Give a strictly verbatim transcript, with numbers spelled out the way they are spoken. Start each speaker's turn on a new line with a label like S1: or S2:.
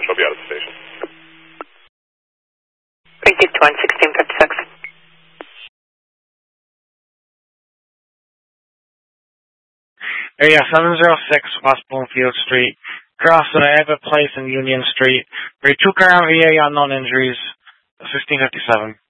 S1: She'll be out of the station.
S2: Thank you, one sixteen fifty-six.
S3: Area seven zero six West Bloomfield Street, across uh, Abbott Place and Union Street. Three two car M V A, unknown injuries, fifteen fifty-seven.